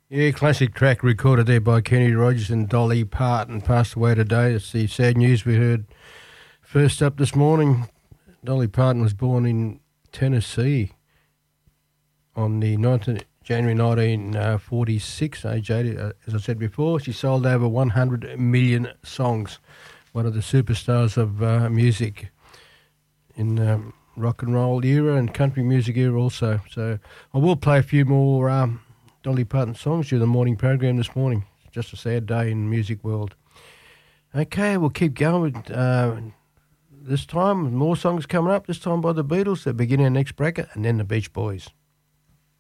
Yeah, classic track recorded there by Kenny Rogers and Dolly Parton, passed away today. It's the sad news we heard first up this morning. Dolly Parton was born in Tennessee on the 19th January 1946, age 80. As I said before, she sold over 100 million songs. One of the superstars of music in rock and roll era and country music era also. So I will play a few more Dolly Parton songs during the morning program this morning. It's just a sad day in the music world. Okay, we'll keep going. This time, more songs coming up, this time by the Beatles. They're beginning our next bracket, and then the Beach Boys.